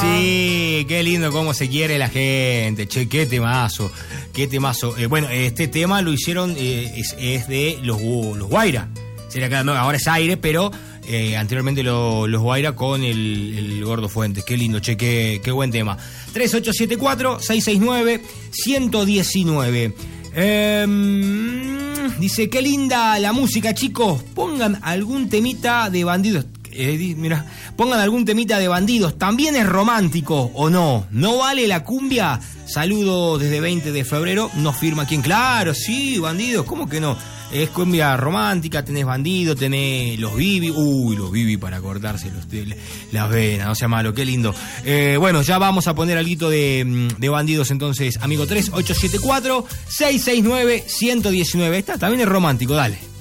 Sí, qué lindo cómo se quiere la gente. Che, qué temazo. Qué temazo. Bueno, este tema lo hicieron, es de los Guaira. Ahora es Aire, pero anteriormente los Guaira con el Gordo Fuentes. Qué lindo, che, qué buen tema. 3874-669-119. Dice, qué linda la música, chicos. Pongan algún temita de bandidos. Mira, pongan algún temita de bandidos. ¿También es romántico o no? ¿No vale la cumbia? Saludos desde 20 de febrero. Nos firma quién. Claro, sí, bandidos. ¿Cómo que no? Es cumbia romántica, tenés bandido, tenés los Bibi. Uy, los Bibi para cortarse las venas, no sea malo, qué lindo. Bueno, ya vamos a poner alguito de bandidos entonces, amigo. 3874-669-119. Esta también es romántico, dale.